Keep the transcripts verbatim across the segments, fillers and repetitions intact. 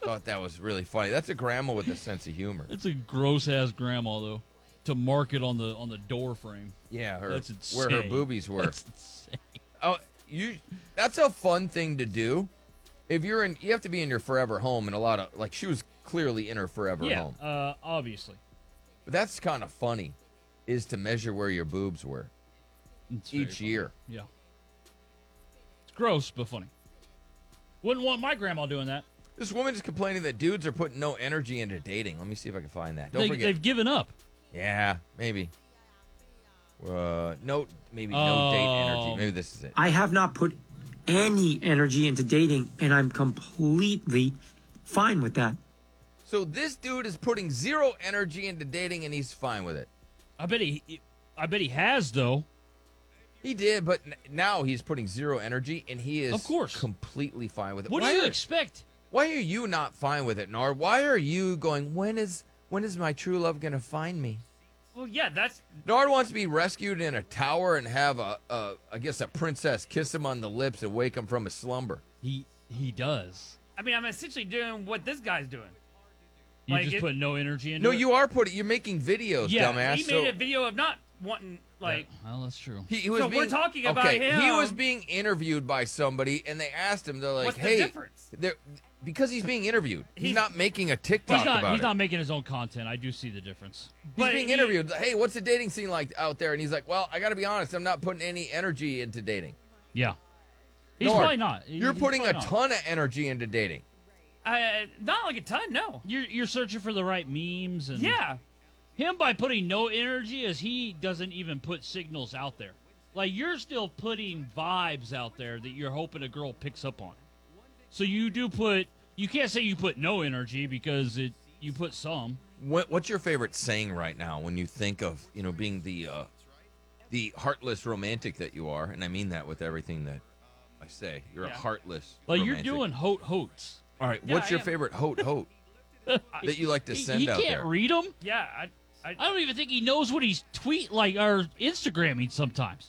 thought that was really funny. That's a grandma with a sense of humor. It's a gross ass grandma though, to mark it on the on the door frame. Yeah, her That's where her insane. boobies were. That's insane. Oh, you. That's a fun thing to do. If you're in, you have to be in your forever home, and a lot of like she was clearly in her forever Yeah, home. uh, obviously. But that's kind of funny, is to measure where your boobs were It's very each funny. year. Yeah. It's gross, but funny. Wouldn't want my grandma doing that. This woman is complaining that dudes are putting no energy into dating. Let me see if I can find that. Don't They, forget. they've given up. Yeah, maybe. Uh, no, maybe no date energy. Oh. Maybe this is it. I have not put any energy into dating, and I'm completely fine with that. So this dude is putting zero energy into dating, and he's fine with it. I bet he, I bet he has though. He did, but n- now he's putting zero energy, and he is Of course. completely fine with it. What why do you are, expect? Why are you not fine with it, Nard? Why are you going, when is when is my true love going to find me? Well, yeah, that's Nard wants to be rescued in a tower and have a, a, I guess, a princess kiss him on the lips and wake him from his slumber. He he does. I mean, I'm essentially doing what this guy's doing. You Like just it- put no energy into No, it. you are putting, you're making videos, Yeah, dumbass. He so made a video of not wanting, like, Well, that's true. he, he was So we're being, talking about okay, He him. was being interviewed by somebody, and they asked him, they're like, what's the hey, difference? they're, because he's being interviewed. He's, He's- not making a TikTok He's not. about He's it. not making his own content. I do see the difference. He's But being he- interviewed. Hey, what's the dating scene like out there? And he's like, well, I got to be honest. I'm not putting any energy into dating. Yeah. He's Nord, probably not. You're He's putting a probably not. ton of energy into dating. Uh, not like a ton, no. You're you're searching for the right memes and Yeah. him by putting no energy as he doesn't even put signals out there. Like you're still putting vibes out there that you're hoping a girl picks up on. So you do put. You can't say you put no energy because it you put some. What, what's your favorite saying right now when you think of, you know, being the uh, the heartless romantic that you are? And I mean that with everything that I say. You're Yeah. a heartless Like romantic. you're doing hote hotes. All right, Yeah, what's I your am. favorite hote hote that you like to He, send he out can't there? read them. Yeah, I, I, I don't even think he knows what he's tweet like or Instagramming sometimes.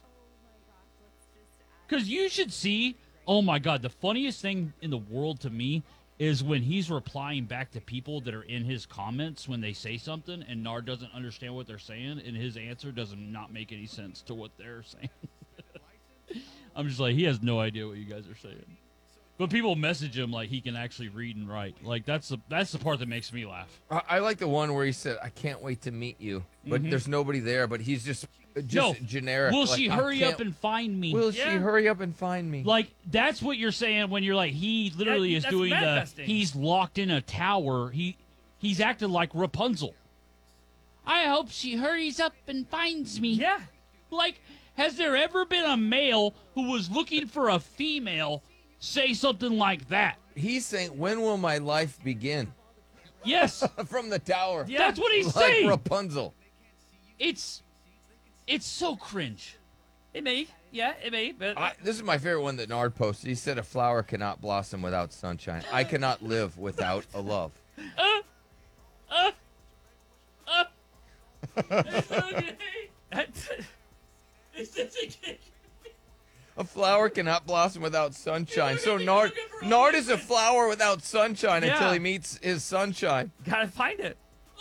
Because you should see, oh my God, the funniest thing in the world to me is when he's replying back to people that are in his comments when they say something and Nard doesn't understand what they're saying and his answer does not make any sense to what they're saying. I'm just like, he has no idea what you guys are saying. But people message him like he can actually read and write. Like that's the that's the part that makes me laugh. I, I like the one where he said, "I can't wait to meet you," but there's nobody there. But he's just just no, generic. will like, she "I hurry up can't- and find me? Will she Yeah. hurry up and find me? Like that's what you're saying when you're like he literally That- is that's doing the manifesting. he's locked in a tower. He he's acting like Rapunzel. I hope she hurries up and finds me. yeah. Like has there ever been a male who was looking for a female say something like that? He's saying, "When will my life begin?" Yes. From the tower. Yeah. That's what he's Like saying. Rapunzel. It's it's so cringe. It may. Yeah, it may. But I, this is my favorite one that Nard posted. He said, "A flower cannot blossom without sunshine. I cannot live without a love." Uh, uh, uh. It's okay. A flower cannot blossom without sunshine. So He's Nard, looking for a Nard is a flower without sunshine Yeah. until he meets his sunshine. gotta find it.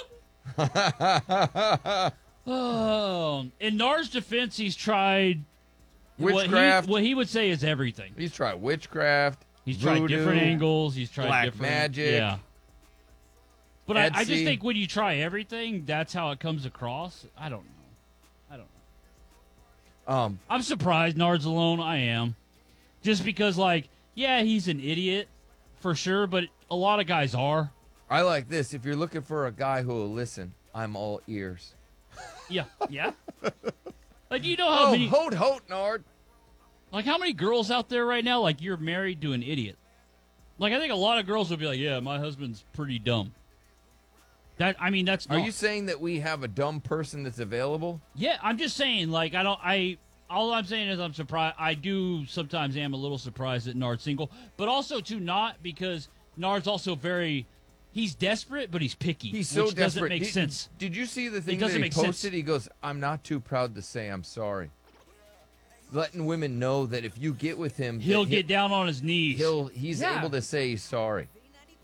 Oh, in Nard's defense, he's tried Witchcraft. What he, what he would say is everything. He's tried witchcraft. He's tried voodoo, different angles. He's tried black different magic, Yeah. But I, I just Etsy. think when you try everything, that's how it comes across. I don't know. I don't know. Um, I'm surprised Nard's alone. I am. Just because, like, yeah, he's an idiot for sure, but a lot of guys are. I like this. If you're looking for a guy who will listen, I'm all ears. Yeah. Yeah. Like, do you know how Oh, many, hote, hote, Nard. like, how many girls out there right now, like, you're married to an idiot? Like, I think a lot of girls would be like, yeah, my husband's pretty dumb. That, I mean, that's Are not- you saying that we have a dumb person that's available? Yeah, I'm just saying, like, I don't, I, all I'm saying is I'm surprised. I do sometimes am a little surprised that Nard's single, but also, too, not because Nard's also very, he's desperate, but he's picky. He's so which desperate. doesn't make Did- sense. Did you see the thing that doesn't he make sense. posted? He goes, "I'm not too proud to say I'm sorry." Letting women know that if you get with him, that He'll he- get down on his knees. He'll he's Yeah. able to say he's sorry.